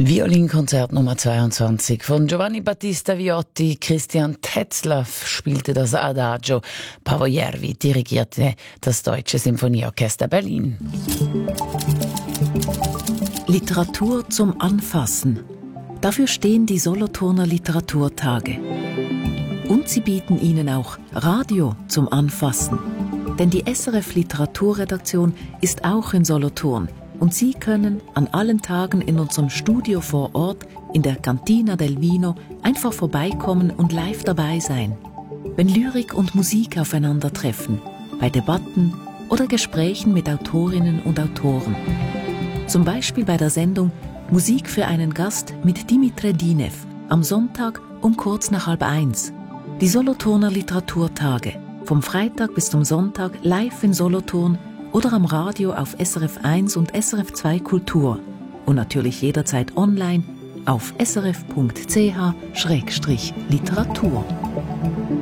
Violinkonzert Nummer 22 von Giovanni Battista Viotti. Christian Tetzlaff spielte das Adagio. Paavo Järvi dirigierte das Deutsche Sinfonieorchester Berlin. Literatur zum Anfassen. Dafür stehen die Solothurner Literaturtage. Und sie bieten Ihnen auch Radio zum Anfassen. Denn die SRF Literaturredaktion ist auch in Solothurn. Und Sie können an allen Tagen in unserem Studio vor Ort, in der Cantina del Vino, einfach vorbeikommen und live dabei sein. Wenn Lyrik und Musik aufeinandertreffen, bei Debatten oder Gesprächen mit Autorinnen und Autoren. Zum Beispiel bei der Sendung Musik für einen Gast mit Dimitre Dinev am Sonntag um kurz nach 12:30. Die Solothurner Literaturtage, vom Freitag bis zum Sonntag live in Solothurn oder am Radio auf SRF 1 und SRF 2 Kultur und natürlich jederzeit online auf srf.ch/literatur.